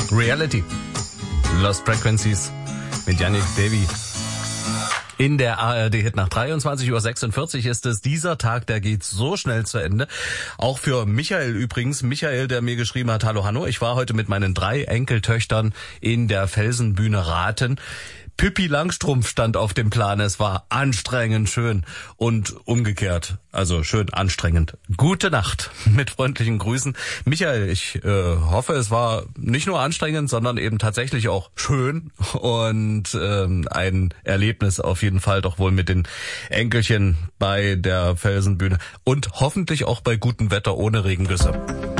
Reality. Lost Frequencies mit Yannick Davy. In der ARD-Hit nach 23:46 ist es. Dieser Tag, der geht so schnell zu Ende. Auch für Michael übrigens. Michael, der mir geschrieben hat, hallo Hanno, ich war heute mit meinen 3 Enkeltöchtern in der Felsenbühne Raten. Pippi Langstrumpf stand auf dem Plan. Es war anstrengend schön und umgekehrt. Also schön anstrengend. Gute Nacht. Mit freundlichen Grüßen. Michael, ich hoffe, es war nicht nur anstrengend, sondern eben tatsächlich auch schön und ein Erlebnis auf jeden Fall doch wohl mit den Enkelchen bei der Felsenbühne und hoffentlich auch bei gutem Wetter ohne Regengüsse.